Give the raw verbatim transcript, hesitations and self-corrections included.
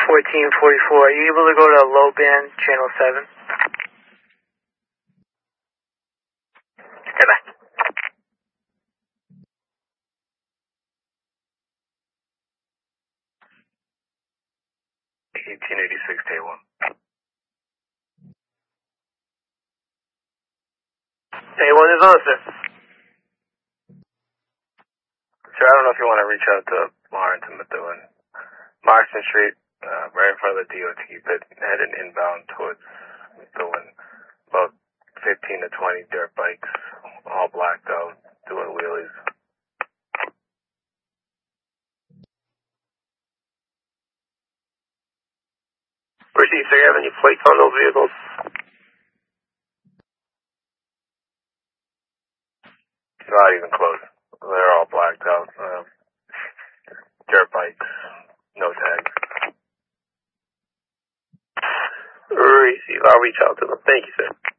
fourteen forty-four. Are you able to go to low band, channel seven? Okay, bye. eighteen eighty-six, day one. Day one is on, sir. Sir, I don't know if you want to reach out to Lawrence and Methuen. Marston Street, uh, right in front of the D O T, but heading inbound towards Methuen. About fifteen to twenty dirt bikes, all blacked out, doing wheelies. Proceed, sir. You have any plates on those vehicles? Not even close. They're all blacked out. Uh, dirt bikes, no tags. Receive. I'll reach out to them. Thank you, sir.